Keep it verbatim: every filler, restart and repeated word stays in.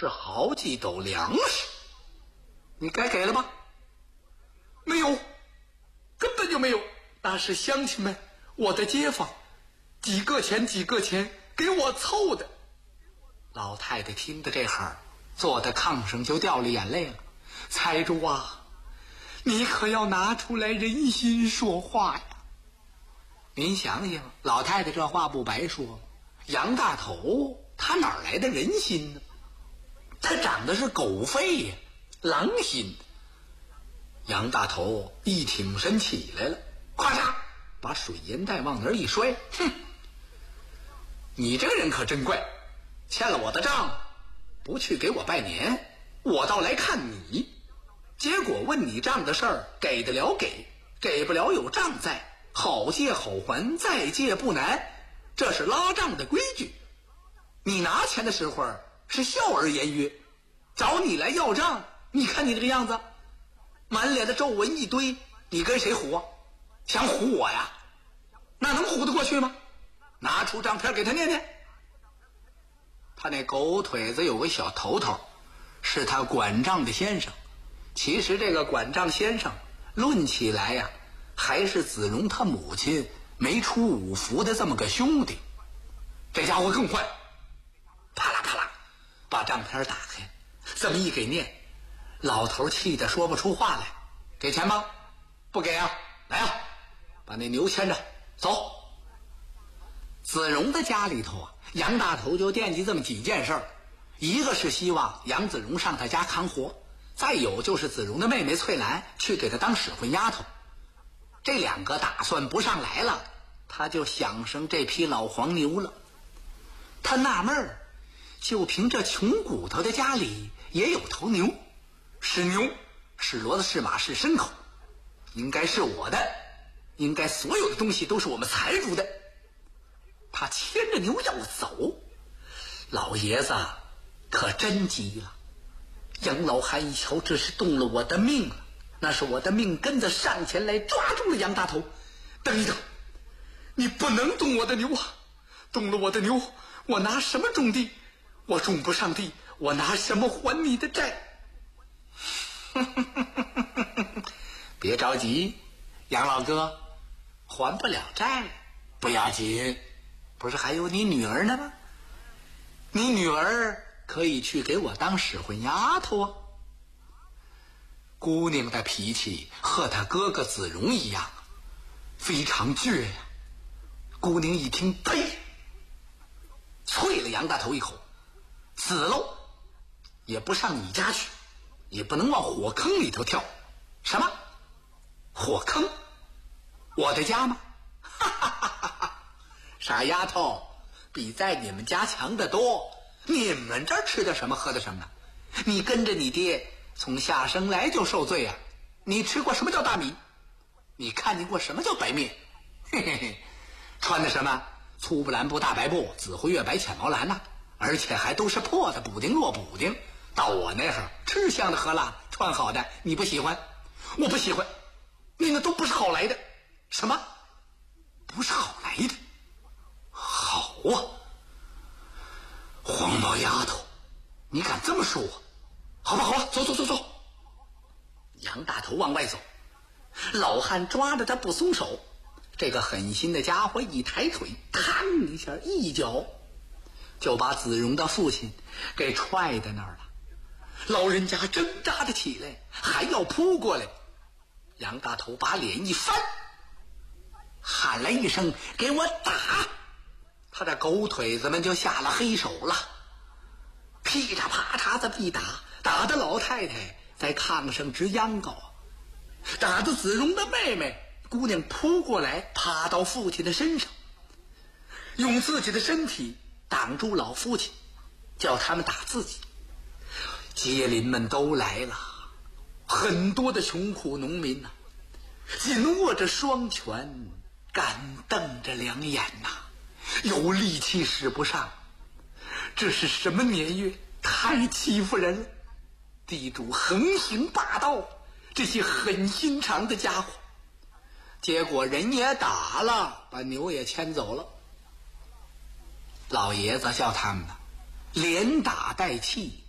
是好几斗粮食，你该给了吧？没有，根本就没有。那是乡亲们，我的街坊，几个钱几个钱给我凑的。老太太听得这会坐在炕上就掉了眼泪了。财主啊，你可要拿出来人心说话呀！您想想，老太太这话不白说，杨大头他哪来的人心呢？他长得是狗肺呀，狼心。杨大头一挺身起来了，咵嚓把水烟袋往那儿一摔，哼，你这个人可真怪，欠了我的账不去给我拜年，我倒来看你，结果问你账的事儿，给得了给，给不了有账在，好借好还，再借不难，这是拉账的规矩。你拿钱的时候是笑而言曰，找你来要账，你看你这个样子，满脸的皱纹一堆，你跟谁唬啊？想唬我呀？那能唬得过去吗？拿出账片给他念念。他那狗腿子有个小头头，是他管账的先生。其实这个管账先生论起来呀，还是子荣他母亲没出五福的这么个兄弟。这家伙更坏，啪啦啪啦把账片打开，这么一给念，老头气得说不出话来。给钱吗？不给啊，来啊，把那牛牵着走。子荣的家里头啊，杨大头就惦记这么几件事儿，一个是希望杨子荣上他家看活，再有就是子荣的妹妹翠兰去给他当使唤丫头。这两个打算不上来了，他就想生这匹老黄牛了。他纳闷儿，就凭这穷骨头的家里也有头牛，是牛，是骡子，是马，是牲口，应该是我的，应该所有的东西都是我们财主的。他牵着牛要走，老爷子可真急了。杨老汉一瞧，这是动了我的命了，那是我的命根子，上前来抓住了杨大头。等一等，你不能动我的牛啊！动了我的牛，我拿什么种地？我种不上地，我拿什么还你的债？别着急，杨老哥，还不了债不要紧，不是还有你女儿呢吗？你女儿可以去给我当使唤丫头啊。姑娘的脾气和她哥哥子荣一样，非常倔呀。姑娘一听，呸，啐了杨大头一口，死喽，也不上你家去，也不能往火坑里头跳。什么火坑？我的家吗？哈哈哈哈哈！傻丫头，比在你们家强得多。你们这儿吃的什么喝的什么？你跟着你爹从下生来就受罪啊！你吃过什么叫大米？你看见过什么叫白面？嘿嘿嘿，穿的什么粗布蓝布大白布紫灰月白浅毛蓝呐、啊，而且还都是破的补丁弱补丁。到我那儿吃香的喝辣，穿好的你不喜欢，我不喜欢，你那都不是好来的。什么？不是好来的？好啊！黄毛丫头，你敢这么说我？好吧好吧，走走走走。杨大头往外走，老汉抓着他不松手。这个狠心的家伙一抬腿，嘡一下，一脚就把子荣的父亲给踹在那儿了。老人家挣扎着起来，还要扑过来。杨大头把脸一翻，喊了一声：“给我打！”他的狗腿子们就下了黑手了，噼嚓啪嚓这么一打，打的老太太在炕上直央告，打的子荣的妹妹姑娘扑过来，趴到父亲的身上，用自己的身体挡住老父亲，叫他们打自己。街邻们都来了，很多的穷苦农民呐、啊，紧握着双拳，干瞪着两眼呐、啊，有力气使不上。这是什么年月？太欺负人了！地主横行霸道，这些狠心肠的家伙。结果人也打了，把牛也牵走了。老爷子叫他们呢，连打带气，